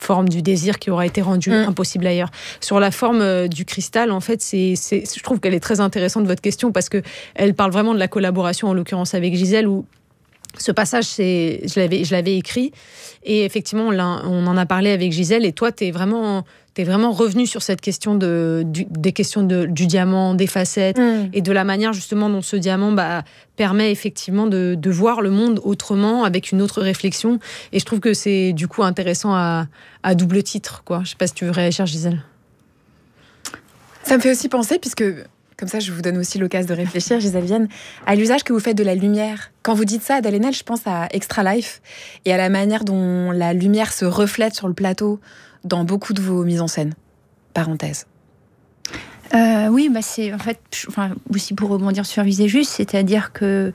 forme du désir qui aura été rendue impossible ailleurs. Sur la forme du cristal, en fait, je trouve qu'elle est très intéressante, votre question, parce qu'elle parle vraiment de la collaboration, en l'occurrence avec Gisèle, où ce passage, je l'avais écrit, et effectivement, on en a parlé avec Gisèle, et toi, t'es vraiment revenu sur cette question des questions du diamant, des facettes, et de la manière justement dont ce diamant permet effectivement de voir le monde autrement, avec une autre réflexion. Et je trouve que c'est du coup intéressant à double titre, quoi. Je sais pas si tu veux réagir, Gisèle. Ça me fait aussi penser, puisque comme ça je vous donne aussi l'occasion de réfléchir, Gisèle Vienne, à l'usage que vous faites de la lumière. Quand vous dites ça, Adèle Haenel, je pense à Extra Life et à la manière dont la lumière se reflète sur le plateau dans beaucoup de vos mises en scène. Parenthèse. Oui, c'est en fait, aussi pour rebondir sur Visé Juste, c'est-à-dire que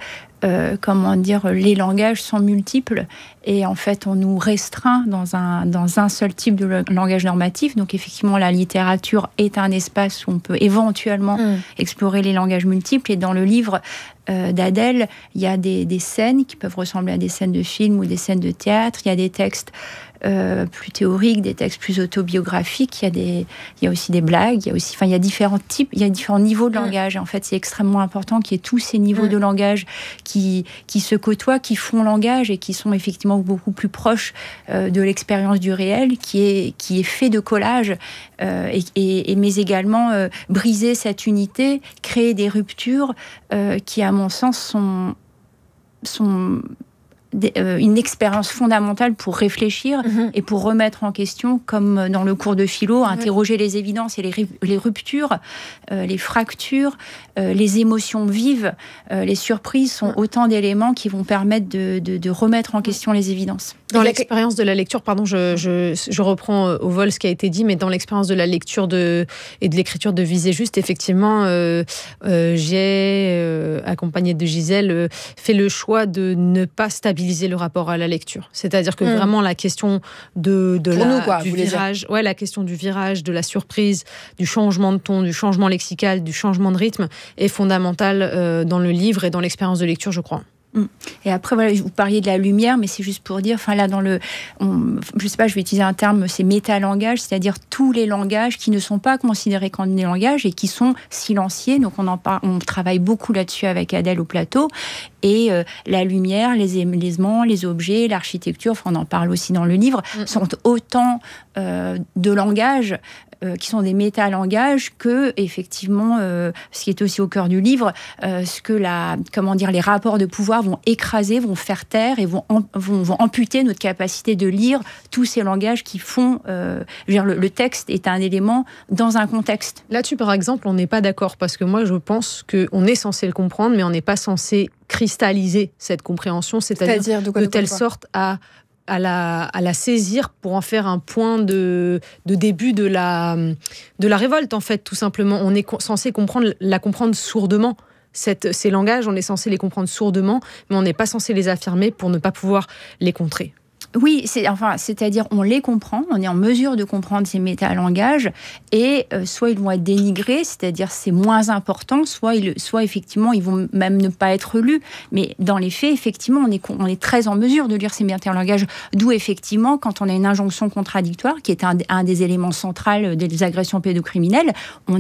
les langages sont multiples et en fait on nous restreint dans un seul type de langage normatif. Donc effectivement la littérature est un espace où on peut éventuellement explorer les langages multiples, et dans le livre d'Adèle, il y a des scènes qui peuvent ressembler à des scènes de film ou des scènes de théâtre, il y a des textes plus théoriques, des textes plus autobiographiques, il y a aussi des blagues, il y a différents types, il y a différents niveaux de langage. Et en fait, c'est extrêmement important qu'il y ait tous ces niveaux de langage qui se côtoient, qui font langage et qui sont effectivement beaucoup plus proches de l'expérience du réel, qui est fait de collage, mais également briser cette unité, créer des ruptures qui, à mon sens, sont une expérience fondamentale pour réfléchir et pour remettre en question, comme dans le cours de philo, interroger les évidences et les ruptures, les fractures, les émotions vives, les surprises sont autant d'éléments qui vont permettre de remettre en question les évidences. Dans l'expérience de la lecture, pardon, je reprends au vol ce qui a été dit, mais dans l'expérience de la lecture et de l'écriture de Visé Juste, effectivement, j'ai, accompagnée de Gisèle, fait le choix de ne pas stabiliser le rapport à la lecture. C'est-à-dire que vraiment la question du virage, la question du virage, de la surprise, du changement de ton, du changement lexical, du changement de rythme est fondamentale dans le livre et dans l'expérience de lecture, je crois. Et après, voilà, vous parliez de la lumière, mais c'est juste pour dire, là, je sais pas, je vais utiliser un terme, c'est métalangages, c'est-à-dire tous les langages qui ne sont pas considérés comme des langages et qui sont silenciés. Donc, on travaille beaucoup là-dessus avec Adèle au plateau. Et la lumière, les éléments, les objets, l'architecture, on en parle aussi dans le livre, sont autant de langages qui sont des métalangages que, effectivement, ce qui est aussi au cœur du livre, ce que les rapports de pouvoir vont écraser, vont faire taire et vont amputer notre capacité de lire tous ces langages qui font... le texte est un élément dans un contexte. Là-dessus, par exemple, on n'est pas d'accord, parce que moi, je pense qu'on est censé le comprendre, mais on n'est pas censé cristalliser cette compréhension, c'est-à-dire de telle sorte à la saisir pour en faire un point de début de la révolte, en fait, tout simplement. On est censé la comprendre sourdement. Ces langages, on est censé les comprendre sourdement, mais on n'est pas censé les affirmer pour ne pas pouvoir les contrer. Oui, c'est-à-dire on les comprend, on est en mesure de comprendre ces métalangages, et soit ils vont être dénigrés, c'est-à-dire c'est moins important, soit effectivement ils vont même ne pas être lus. Mais dans les faits, effectivement, on est très en mesure de lire ces métalangages, d'où effectivement, quand on a une injonction contradictoire, qui est un des éléments centraux des agressions pédocriminelles, on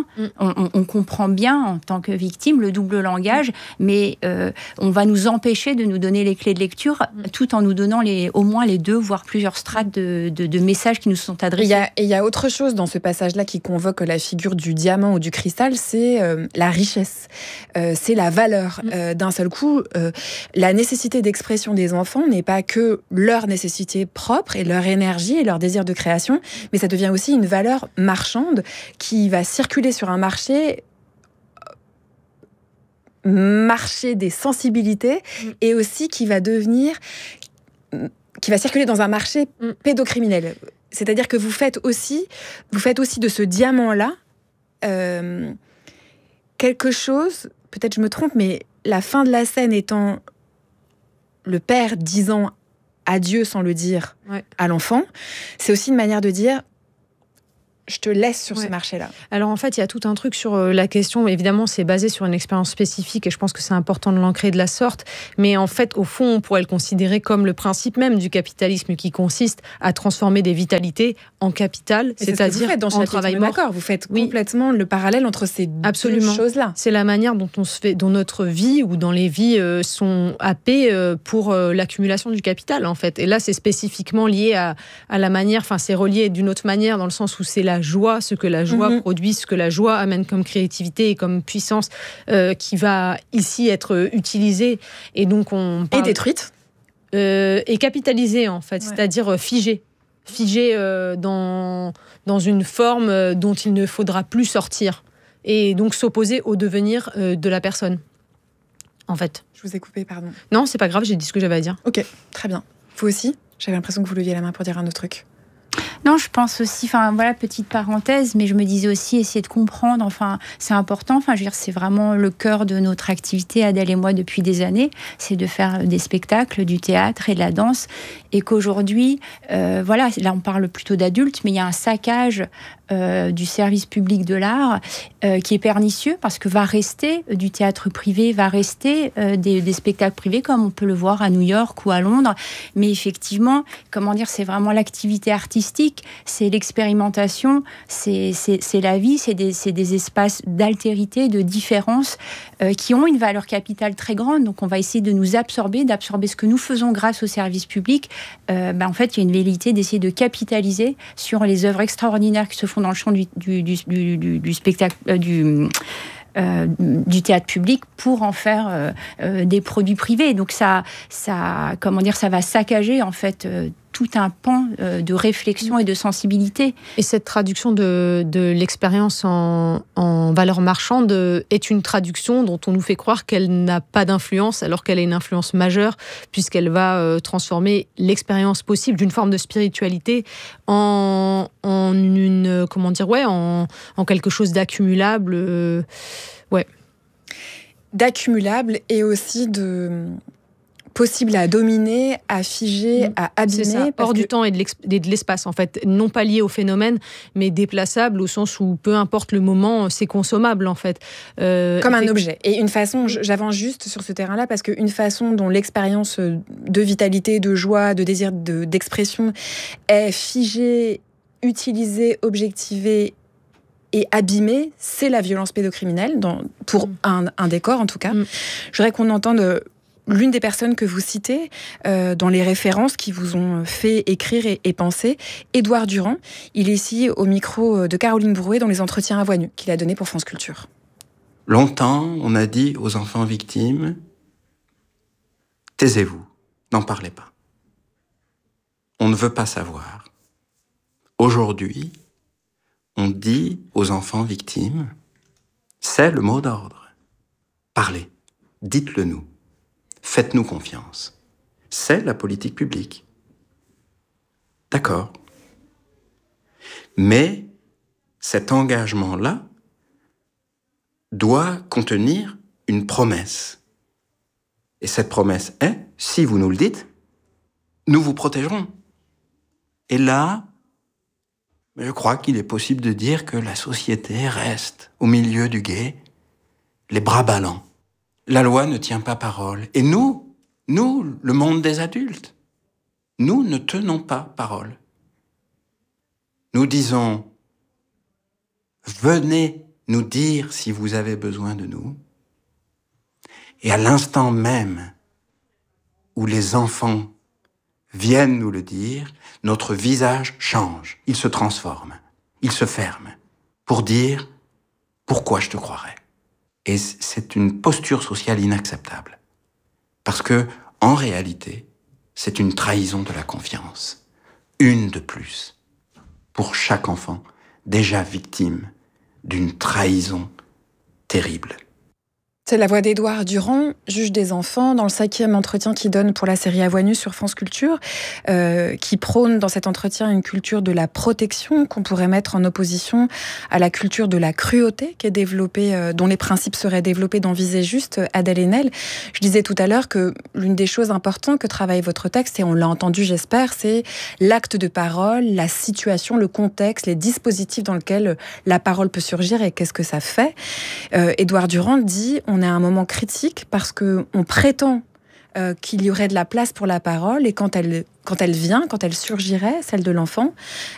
comprend bien en tant que victime le double langage, mais on va nous empêcher de nous donner les clés de lecture, tout en nous donnant au moins les 2, voire plusieurs strates de messages qui nous sont adressés. Et il y a autre chose dans ce passage-là qui convoque la figure du diamant ou du cristal, c'est la richesse, c'est la valeur. D'un seul coup, la nécessité d'expression des enfants n'est pas que leur nécessité propre et leur énergie et leur désir de création, mais ça devient aussi une valeur marchande qui va circuler sur un marché des sensibilités, et aussi qui va circuler dans un marché pédocriminel. C'est-à-dire que vous faites aussi de ce diamant-là quelque chose, peut-être je me trompe, mais la fin de la scène étant le père disant adieu sans le dire à l'enfant, c'est aussi une manière de dire je te laisse sur ce marché-là. Alors en fait, il y a tout un truc sur la question, évidemment, c'est basé sur une expérience spécifique et je pense que c'est important de l'ancrer de la sorte, mais en fait, au fond, on pourrait le considérer comme le principe même du capitalisme qui consiste à transformer des vitalités en capital, c'est-à-dire en travail mort. D'accord, vous faites complètement le parallèle entre ces deux choses-là. C'est la manière dont dont notre vie ou dans les vies sont happées pour l'accumulation du capital, en fait. Et là, c'est spécifiquement lié à la manière, enfin, c'est relié d'une autre manière dans le sens où c'est la joie, ce que la joie produit, ce que la joie amène comme créativité et comme puissance qui va ici être utilisée. Et donc, on parle... Et détruite. Et capitalisée, en fait, c'est-à-dire figée dans une forme dont il ne faudra plus sortir. Et donc s'opposer au devenir de la personne, en fait. Je vous ai coupé, pardon. Non, c'est pas grave, j'ai dit ce que j'avais à dire. Ok, très bien. Vous aussi ? J'avais l'impression que vous leviez la main pour dire un autre truc. Non, je pense aussi, enfin voilà, petite parenthèse, mais je me disais aussi essayer de comprendre, enfin c'est important, enfin je veux dire c'est vraiment le cœur de notre activité, Adèle et moi, depuis des années, c'est de faire des spectacles, du théâtre et de la danse, et qu'aujourd'hui, voilà, là on parle plutôt d'adultes, mais il y a un saccage du service public de l'art qui est pernicieux parce que va rester du théâtre privé, va rester des spectacles privés comme on peut le voir à New York ou à Londres, mais effectivement, comment dire, c'est vraiment l'activité artistique, c'est l'expérimentation, c'est la vie, c'est des espaces d'altérité, de différence qui ont une valeur capitale très grande, donc on va essayer de nous d'absorber ce que nous faisons grâce au service public. En fait, il y a une velléité d'essayer de capitaliser sur les œuvres extraordinaires qui se font dans le champ du spectacle, du théâtre public pour en faire des produits privés. Donc ça va saccager en fait tout un pan de réflexion et de sensibilité. Et cette traduction de l'expérience en valeur marchande est une traduction dont on nous fait croire qu'elle n'a pas d'influence, alors qu'elle a une influence majeure, puisqu'elle va transformer l'expérience possible d'une forme de spiritualité en une, en quelque chose d'accumulable. D'accumulable et aussi de possible à dominer, à figer, à abîmer. C'est ça, hors du temps et de l'espace, en fait. Non pas lié au phénomène, mais déplaçable au sens où, peu importe le moment, c'est consommable, en fait. Comme un objet. Et une façon, j'avance juste sur ce terrain-là, parce qu'une façon dont l'expérience de vitalité, de joie, de désir, d'expression est figée, utilisée, objectivée et abîmée, c'est la violence pédocriminelle, pour un décor, en tout cas. Je voudrais qu'on entende l'une des personnes que vous citez dans les références qui vous ont fait écrire et penser, Édouard Durand. Il est ici au micro de Caroline Brouet dans les entretiens à voix nue qu'il a donnés pour France Culture. Longtemps, on a dit aux enfants victimes « Taisez-vous, n'en parlez pas. On ne veut pas savoir. » Aujourd'hui, on dit aux enfants victimes « C'est le mot d'ordre. Parlez, dites-le nous. Faites-nous confiance. C'est la politique publique. » D'accord. Mais cet engagement-là doit contenir une promesse. Et cette promesse est, si vous nous le dites, nous vous protégerons. Et là, je crois qu'il est possible de dire que la société reste au milieu du gué, les bras ballants. La loi ne tient pas parole. Et nous, le monde des adultes, nous ne tenons pas parole. Nous disons, venez nous dire si vous avez besoin de nous. Et à l'instant même où les enfants viennent nous le dire, notre visage change, il se transforme, il se ferme, pour dire « Pourquoi je te croirais ?» Et c'est une posture sociale inacceptable. Parce que, en réalité, c'est une trahison de la confiance. Une de plus. Pour chaque enfant, déjà victime d'une trahison terrible. C'est la voix d'Édouard Durand, juge des enfants, dans le 5e entretien qu'il donne pour la série À Voix Nue sur France Culture, qui prône dans cet entretien une culture de la protection qu'on pourrait mettre en opposition à la culture de la cruauté qui est développée, dont les principes seraient développés dans Visé juste, Adèle Haenel. Je disais tout à l'heure que l'une des choses importantes que travaille votre texte, et on l'a entendu j'espère, c'est l'acte de parole, la situation, le contexte, les dispositifs dans lesquels la parole peut surgir et qu'est-ce que ça fait. Édouard Durand dit on est à un moment critique parce qu'on prétend qu'il y aurait de la place pour la parole et quand elle surgirait, celle de l'enfant,